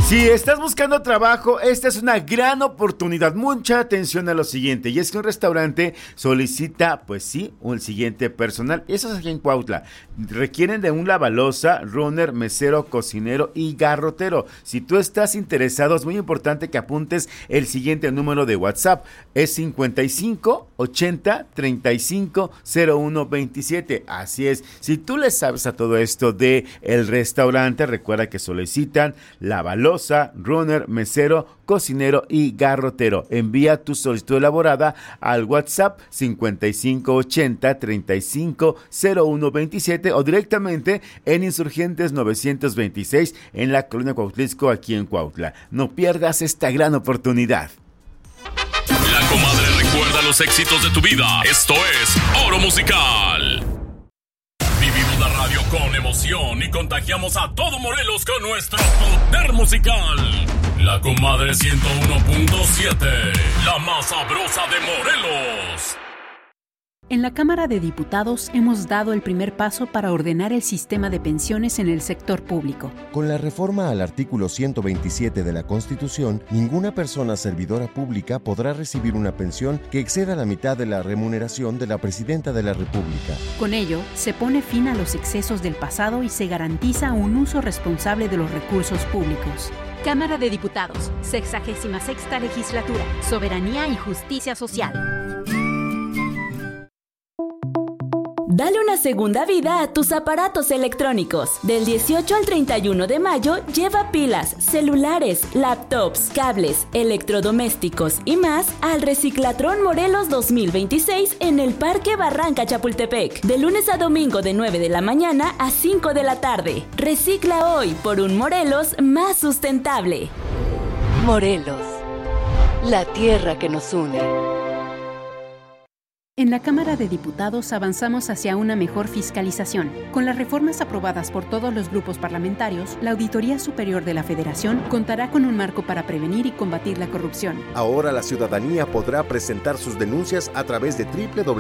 Si estás buscando trabajo, esta es una gran oportunidad. Mucha atención a lo siguiente. Y es que un restaurante solicita, pues sí, el siguiente personal. Eso es aquí en Cuautla. Requieren de un lavaloza, runner, mesero, cocinero y garrotero. Si tú estás interesado, es muy importante que apuntes el siguiente número de WhatsApp. Es 55 80 35 01 27. Así es. Si tú le sabes a todo esto de el restaurante, recuerda que solicitan lavaloza, runner, mesero, cocinero y garrotero. Envía tu solicitud elaborada al WhatsApp 5580 35 01 27 o directamente en Insurgentes 926 en la colonia Cuautlisco, aquí en Cuautla. No pierdas esta gran oportunidad. La comadre recuerda los éxitos de tu vida. Esto es Oro Musical. Vivimos la radio con emoción y contagiamos a todo Morelos con nuestro poder musical. La comadre 101.7, la más sabrosa de Morelos. En la Cámara de Diputados hemos dado el primer paso para ordenar el sistema de pensiones en el sector público. Con la reforma al artículo 127 de la Constitución, ninguna persona servidora pública podrá recibir una pensión que exceda la mitad de la remuneración de la Presidenta de la República. Con ello, se pone fin a los excesos del pasado y se garantiza un uso responsable de los recursos públicos. Cámara de Diputados, 66ª Legislatura, Soberanía y Justicia Social. Dale una segunda vida a tus aparatos electrónicos. Del 18 al 31 de mayo, lleva pilas, celulares, laptops, cables, electrodomésticos y más al Reciclatrón Morelos 2026 en el Parque Barranca Chapultepec. De lunes a domingo de 9 de la mañana a 5 de la tarde. Recicla hoy por un Morelos más sustentable. Morelos, la tierra que nos une. En la Cámara de Diputados avanzamos hacia una mejor fiscalización. Con las reformas aprobadas por todos los grupos parlamentarios, la Auditoría Superior de la Federación contará con un marco para prevenir y combatir la corrupción. Ahora la ciudadanía podrá presentar sus denuncias a través de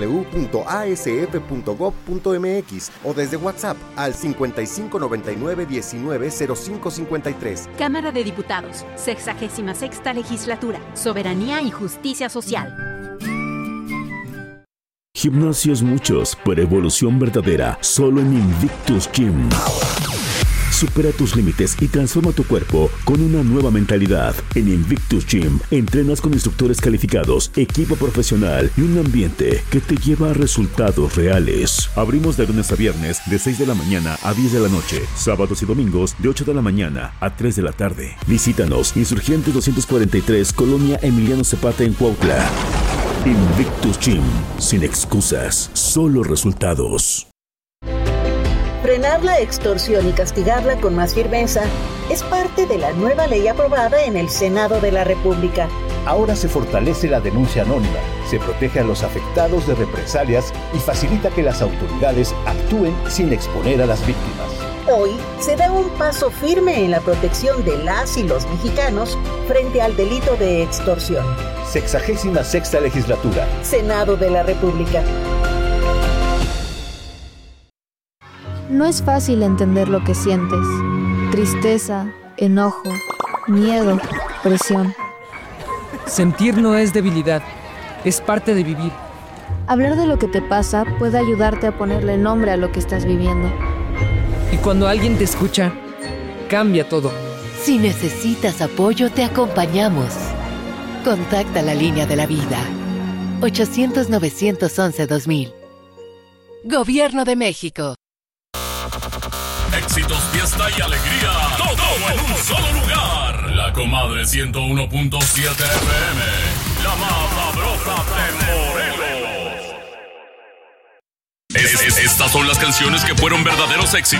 www.asf.gov.mx o desde WhatsApp al 5599 19 0553. Cámara de Diputados, 66ª Legislatura, Soberanía y Justicia Social. Gimnasios muchos, pero evolución verdadera, solo en Invictus Gym. Supera tus límites y transforma tu cuerpo con una nueva mentalidad. En Invictus Gym, entrenas con instructores calificados, equipo profesional y un ambiente que te lleva a resultados reales. Abrimos de lunes a viernes de 6 de la mañana a 10 de la noche, sábados y domingos de 8 de la mañana a 3 de la tarde. Visítanos, Insurgentes 243, Colonia Emiliano Zapata en Cuautla. Invictus Gym, sin excusas, solo resultados. Frenar la extorsión y castigarla con más firmeza es parte de la nueva ley aprobada en el Senado de la República. Ahora se fortalece la denuncia anónima, se protege a los afectados de represalias y facilita que las autoridades actúen sin exponer a las víctimas. Hoy se da un paso firme en la protección de las y los mexicanos frente al delito de extorsión. 66ª Legislatura. Senado de la República. No es fácil entender lo que sientes. Tristeza, enojo, miedo, presión. Sentir no es debilidad, es parte de vivir. Hablar de lo que te pasa puede ayudarte a ponerle nombre a lo que estás viviendo. Y cuando alguien te escucha, cambia todo. Si necesitas apoyo, te acompañamos. Contacta la línea de la vida. 800-911-2000. Gobierno de México. Éxitos, fiesta y alegría. Todo en un solo lugar. La comadre 101.7 FM. La más sabrosa de Morelos. Estas son las canciones que fueron verdaderos éxitos